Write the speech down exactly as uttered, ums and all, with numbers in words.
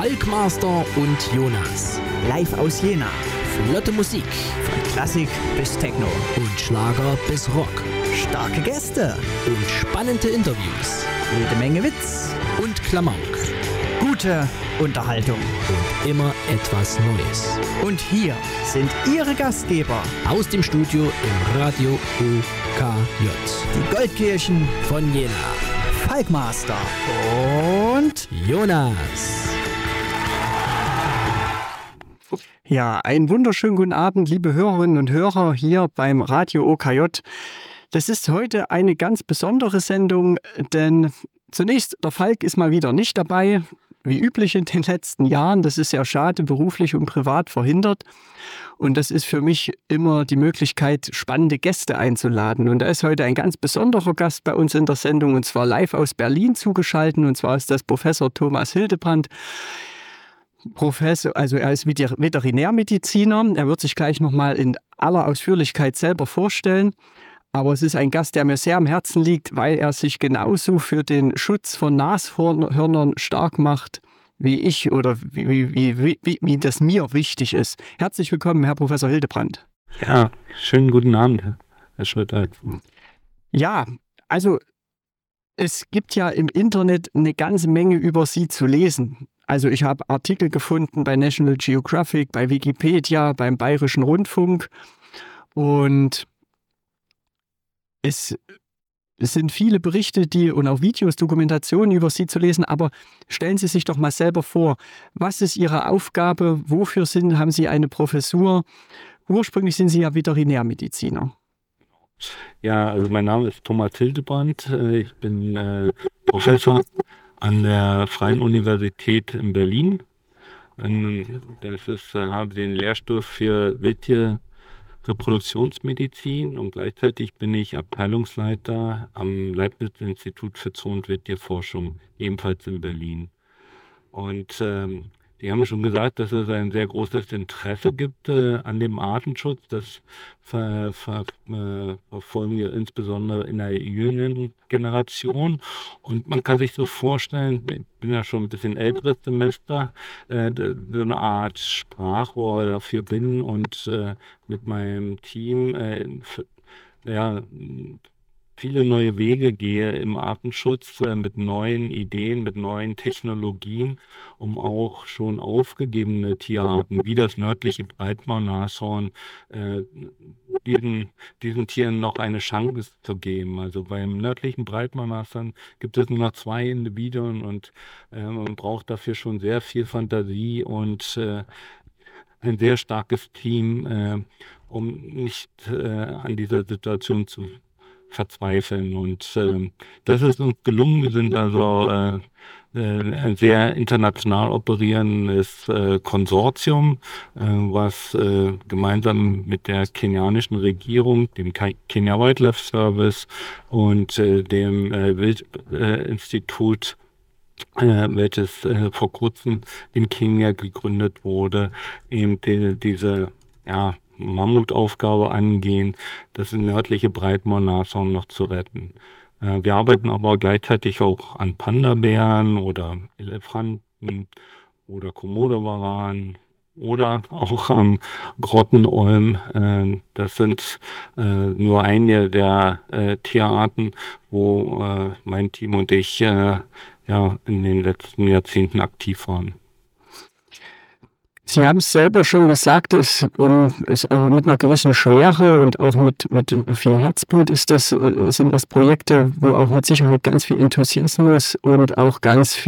Falkmaster und Jonas. Live aus Jena. Flotte Musik. Von Klassik bis Techno. Und Schlager bis Rock. Starke Gäste. Und spannende Interviews. Jede Menge Witz. Und Klamauk. Gute Unterhaltung. Und immer etwas Neues. Und hier sind Ihre Gastgeber. Aus dem Studio im Radio O K J. Die Goldkirchen von Jena. Falkmaster und Jonas. Ja, einen wunderschönen guten Abend, liebe Hörerinnen und Hörer hier beim Radio O K J. Das ist heute eine ganz besondere Sendung, denn zunächst, der Falk ist mal wieder nicht dabei, wie üblich in den letzten Jahren. Das ist ja schade, beruflich und privat verhindert. Und das ist für mich immer die Möglichkeit, spannende Gäste einzuladen. Und da ist heute ein ganz besonderer Gast bei uns in der Sendung, und zwar live aus Berlin zugeschaltet. Und zwar ist das Professor Thomas Hildebrandt. Professor, also er ist Veterinärmediziner. Er wird sich gleich nochmal in aller Ausführlichkeit selber vorstellen. Aber es ist ein Gast, der mir sehr am Herzen liegt, weil er sich genauso für den Schutz von Nashörnern stark macht, wie ich oder wie, wie, wie, wie, wie das mir wichtig ist. Herzlich willkommen, Herr Professor Hildebrandt. Ja, schönen guten Abend, Herr Schröter. Ja, also es gibt ja im Internet eine ganze Menge über Sie zu lesen. Also ich habe Artikel gefunden bei National Geographic, bei Wikipedia, beim Bayerischen Rundfunk, und es, es sind viele Berichte die, und auch Videos, Dokumentationen über Sie zu lesen, aber stellen Sie sich doch mal selber vor, was ist Ihre Aufgabe, wofür sind, haben Sie eine Professur? Ursprünglich sind Sie ja Veterinärmediziner. Ja, also mein Name ist Thomas Hildebrandt, ich bin äh, Professor an der Freien Universität in Berlin. Das ist, habe den Lehrstuhl für Wildtier Reproduktionsmedizin, und gleichzeitig bin ich Abteilungsleiter am Leibniz-Institut für Zoo- und Wildtierforschung, ebenfalls in Berlin. Und ähm, die haben schon gesagt, dass es ein sehr großes Interesse gibt äh, an dem Artenschutz. Das ver, ver, äh, verfolgen wir insbesondere in der jüngeren Generation. Und man kann sich so vorstellen, ich bin ja schon ein bisschen älteres Semester, äh, so eine Art Sprachrohr dafür bin und äh, mit meinem Team äh, f- ja, viele neue Wege gehe im Artenschutz äh, mit neuen Ideen, mit neuen Technologien, um auch schon aufgegebene Tierarten wie das nördliche Breitmaulnashorn äh, diesen, diesen Tieren noch eine Chance zu geben. Also beim nördlichen Breitmaulnashorn gibt es nur noch zwei Individuen, und äh, man braucht dafür schon sehr viel Fantasie und äh, ein sehr starkes Team, äh, um nicht äh, an dieser Situation zu verzweifeln. Und äh, das ist uns gelungen. Wir sind also äh, äh, ein sehr international operierendes äh, Konsortium, äh, was äh, gemeinsam mit der kenianischen Regierung, dem Ke- Kenya Wildlife Service und äh, dem äh, Wildinstitut, äh, welches äh, vor kurzem in Kenia gegründet wurde, eben die, diese ja Mammutaufgabe angehen, das nördliche Breitmaulnashorn noch zu retten. Äh, wir arbeiten aber gleichzeitig auch an Panda-Bären oder Elefanten oder Komodowaran oder auch am Grottenolm. Äh, das sind äh, nur einige der äh, Tierarten, wo äh, mein Team und ich äh, ja in den letzten Jahrzehnten aktiv waren. Sie haben es selber schon gesagt, es um, es, äh, mit einer gewissen Schwere und auch mit, mit viel Herzblut ist das, äh, sind das Projekte, wo auch mit Sicherheit ganz viel Enthusiasmus und auch ganz viel